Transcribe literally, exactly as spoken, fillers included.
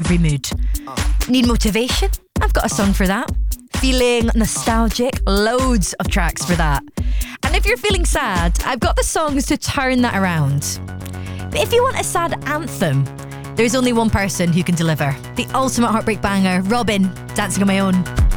every mood. Need motivation? I've got a song for that. Feeling nostalgic? Loads of tracks for that. And if you're feeling sad, I've got the songs to turn that around. But if you want a sad anthem, there's only one person who can deliver. The ultimate heartbreak banger, Robyn, Dancing on My Own.